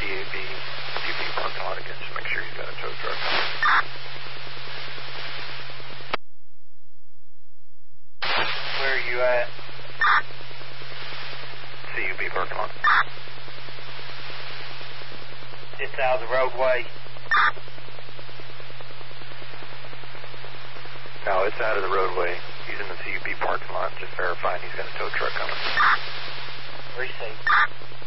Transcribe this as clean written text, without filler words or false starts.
CAB, CUP parking lot again, just make sure he's got a tow truck coming. Where are you at? CUP parking lot. It's out of the roadway. No, it's out of the roadway. He's in the CUP parking lot, just verifying he's got a tow truck coming. Receive.